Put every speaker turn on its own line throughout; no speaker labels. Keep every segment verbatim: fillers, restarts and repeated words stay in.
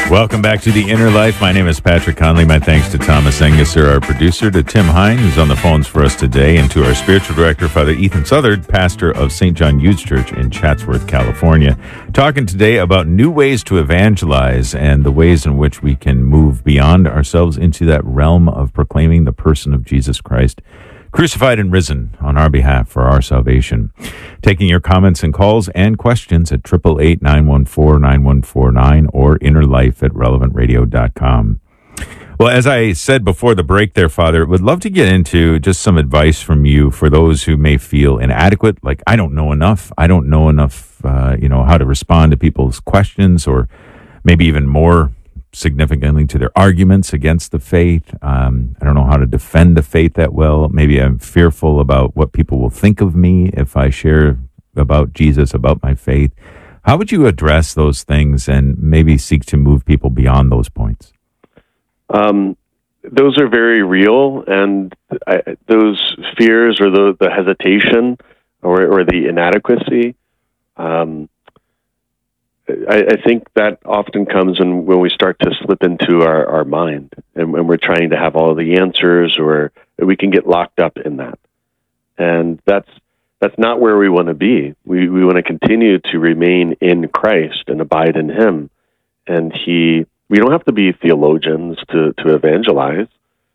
Welcome back to The Inner Life. My name is Patrick Conley. My thanks to Thomas Engesser, our producer, to Tim Hine, who's on the phones for us today, and to our spiritual director, Father Ethan Southard, pastor of Saint John Youth Church in Chatsworth, California. Talking today about new ways to evangelize and the ways in which we can move beyond ourselves into that realm of proclaiming the person of Jesus Christ, crucified and risen on our behalf for our salvation. Taking your comments and calls and questions at eight eight eight, nine one four, nine one four nine or innerlife at relevant radio dot com. Well, as I said before the break there, Father, would love to get into just some advice from you for those who may feel inadequate, like, I don't know enough. I don't know enough, uh, you know, how to respond to people's questions, or maybe even more significantly to their arguments against the faith. Um, I don't know how to defend the faith that well. Maybe I'm fearful about what people will think of me if I share about Jesus, about my faith. How would you address those things and maybe seek to move people beyond those points?
Um, those are very real, and I, those fears or the, the hesitation or, or the inadequacy, um, I, I think that often comes when, when we start to slip into our, our mind, and when we're trying to have all the answers, or we can get locked up in that. And that's that's not where we want to be. We we want to continue to remain in Christ and abide in Him. And He, we don't have to be theologians to, to evangelize,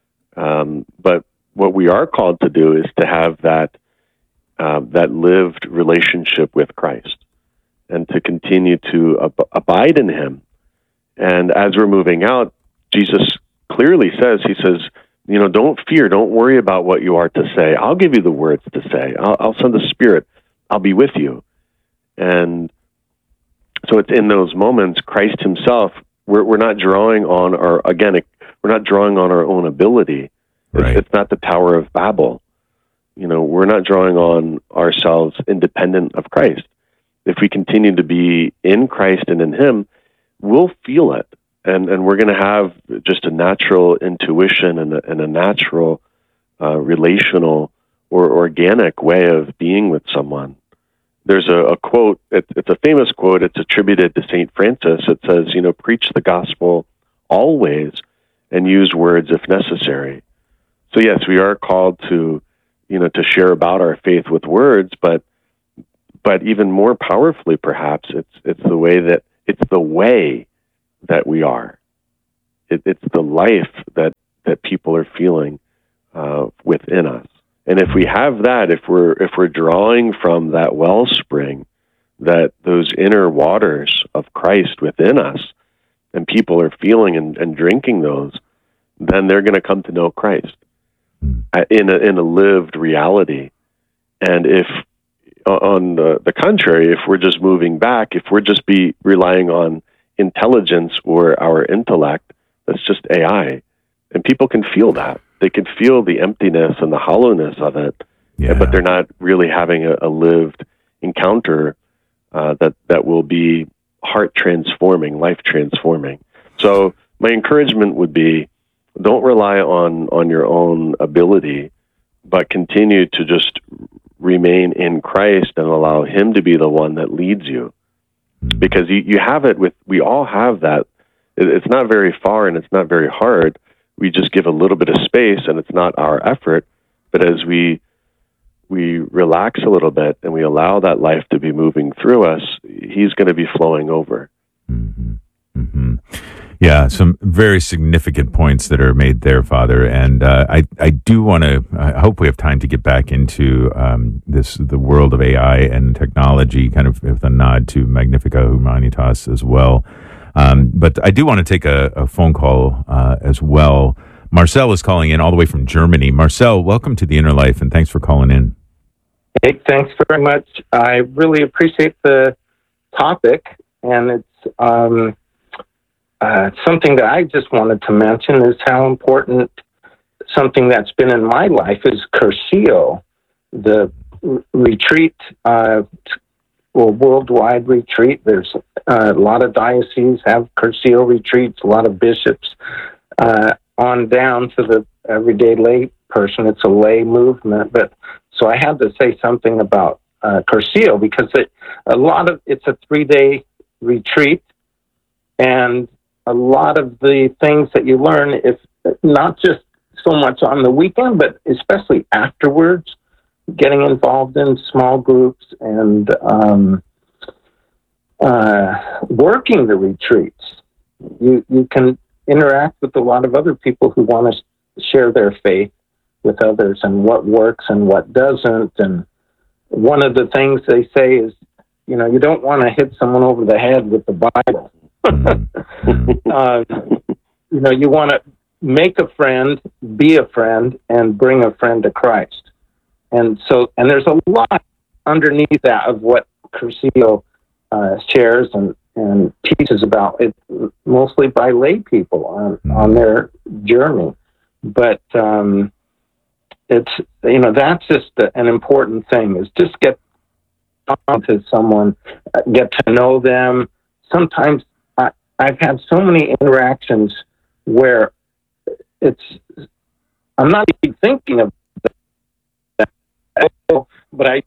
um, but what we are called to do is to have that uh, that lived relationship with Christ, and to continue to ab- abide in Him. And as we're moving out, Jesus clearly says, He says, you know, don't fear, don't worry about what you are to say. I'll give you the words to say. I'll, I'll send the Spirit. I'll be with you. And so it's in those moments, Christ Himself, we're, we're not drawing on our, again, we're not drawing on our own ability.
Right.
It's, it's not the Tower of Babel. You know, we're not drawing on ourselves independent of Christ. If we continue to be in Christ and in Him, we'll feel it. And and we're going to have just a natural intuition and a, and a natural uh, relational or organic way of being with someone. There's a, a quote, it, it's a famous quote, it's attributed to Saint Francis. It says, you know, preach the gospel always and use words if necessary. So yes, we are called to, you know, to share about our faith with words, but But even more powerfully, perhaps, it's it's the way that it's the way that we are. It, it's the life that, that people are feeling uh, within us. And if we have that, if we're if we're drawing from that wellspring, that those inner waters of Christ within us, and people are feeling and, and drinking those, then they're going to come to know Christ in a, in a lived reality. And if on the, the contrary, if we're just moving back, if we're just be relying on intelligence or our intellect, that's just A I. And people can feel that. They can feel the emptiness and the hollowness of it,
Yeah.
but they're not really having a, a lived encounter uh, that, that will be heart-transforming, life-transforming. So my encouragement would be, don't rely on, on your own ability, but continue to just remain in Christ and allow Him to be the one that leads you. Because you, you have it with, we all have that. It, it's not very far and it's not very hard. We just give a little bit of space, and it's not our effort. But as we we relax a little bit and we allow that life to be moving through us, He's going to be flowing over.
Mm-hmm. Mm-hmm. Yeah, some very significant points that are made there, Father. And uh, I, I do want to, I hope we have time to get back into um, this, the world of A I and technology, kind of with a nod to Magnificat Humanitas as well. Um, but I do want to take a, a phone call uh, as well. Marcel is calling in all the way from Germany. Marcel, welcome to The Inner Life, and thanks for calling in.
Hey, thanks very much. I really appreciate the topic, and it's um, uh, something that I just wanted to mention is how important something that's been in my life is Cursillo, the r- retreat, uh, well, worldwide retreat. There's uh, a lot of dioceses have Cursillo retreats, a lot of bishops, uh, on down to the everyday lay person. It's a lay movement, but so I had to say something about uh, Cursillo because it, a lot of it's a three-day retreat, and a lot of the things that you learn, if not just so much on the weekend, but especially afterwards, getting involved in small groups and um, uh, working the retreats. You you can interact with a lot of other people who want to share their faith with others and what works and what doesn't. And one of the things they say is, you know, you don't want to hit someone over the head with the Bible. uh, you know, you want to make a friend, be a friend, and bring a friend to Christ. And so, and there's a lot underneath that of what Cursillo uh, shares and, and teaches about it, mostly by lay people on, on their journey. But um, it's, you know, that's just an important thing, is just get on to someone, uh, get to know them. Sometimes I, I've had so many interactions where it's, I'm not even thinking of that, but I,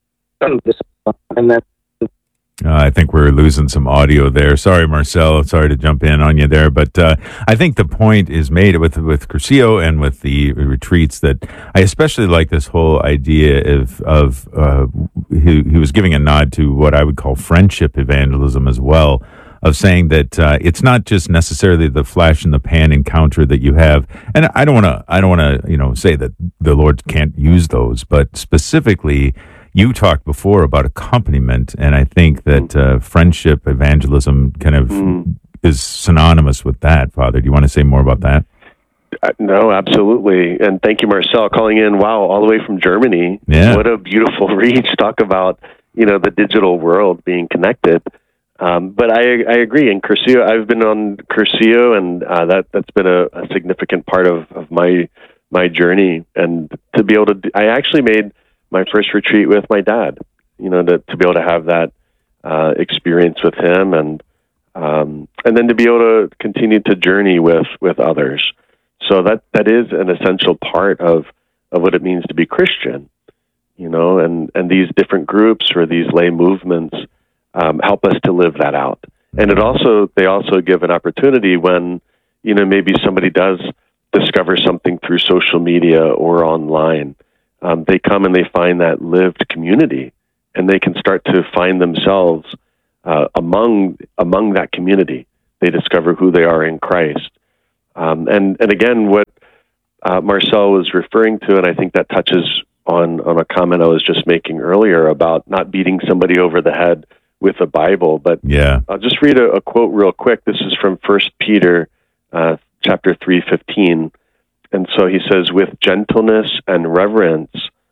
and then
Uh, I think we're losing some audio there. Sorry, Marcel. Sorry to jump in on you there, but uh, I think the point is made with with Cursillo and with the retreats that I especially like this whole idea of of uh, he, he was giving a nod to what I would call friendship evangelism as well, of saying that uh, it's not just necessarily the flash in the pan encounter that you have. And I don't want to I don't want to you know say that the Lord can't use those, but specifically, you talked before about accompaniment, and I think that uh, friendship evangelism kind of mm. is synonymous with that. Father, do you want to say more about that?
Uh, no, absolutely. And thank you, Marcel, calling in. Wow, all the way from Germany.
Yeah.
What a beautiful reach. Talk about, you know, the digital world being connected. Um, but I I agree. In Cursillo, I've been on Cursillo, and uh, that that's been a, a significant part of, of my my journey. And to be able to, do, I actually made my first retreat with my dad, you know, to, to be able to have that uh, experience with him, and um, and then to be able to continue to journey with, with others. So that, that is an essential part of, of what it means to be Christian, you know, and, and these different groups or these lay movements um, help us to live that out. And it also, they also give an opportunity when, you know, maybe somebody does discover something through social media or online. Um, they come and they find that lived community, and they can start to find themselves uh, among among that community. They discover who they are in Christ. Um, and, and again, what uh, Marcel was referring to, and I think that touches on, on a comment I was just making earlier about not beating somebody over the head with the Bible. But
yeah,
I'll just read a, a quote real quick. This is from First Peter uh, chapter three fifteen. And so he says, with gentleness and reverence,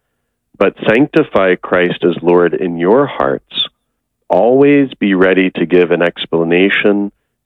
but sanctify Christ as Lord in your hearts. Always be ready to give an explanation